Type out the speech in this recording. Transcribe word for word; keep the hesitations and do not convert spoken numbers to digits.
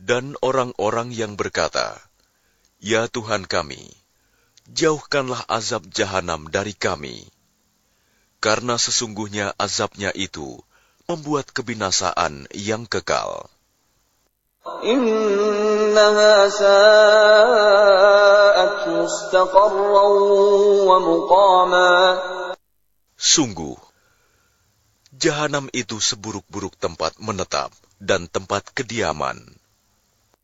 Dan orang-orang yang berkata, "Ya Tuhan kami, jauhkanlah azab jahanam dari kami, karena sesungguhnya azabnya itu membuat kebinasaan yang kekal." Innaha sa'at mustaqarran wa muqama. Sungguh, jahanam itu seburuk-buruk tempat menetap dan tempat kediaman.